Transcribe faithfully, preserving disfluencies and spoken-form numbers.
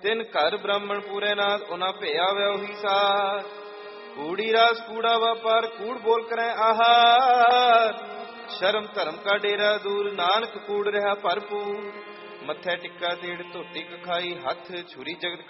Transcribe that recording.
ਤਿਨ ਘਰ ਬ੍ਰਾਹਮਣ ਪੂਰੇ ਨਾਥ ਉਹਨਾਂ ਭਿਆ ਵੈ ਉਹੀ ਸਾਰ। ਕੂੜੀ ਰਾਸ ਕੂੜਾ ਵਾਪਾਰ ਕੂੜ ਬੋਲ ਕਰੈ ਆਹਾਰ। ਸ਼ਰਮ ਧਰਮ ਕਾ ਡੇਰਾ ਦੂਰ ਨਾਨਕ ਕੂੜ ਰਿਹਾ ਭਰਪੂਰ। ਮੱਥੇ ਟਿੱਕਾ ਤੀੜ ਧੋਤੀ ਕਖਾਈ ਹੱਥ ਛੁਰੀ ਜਗਤ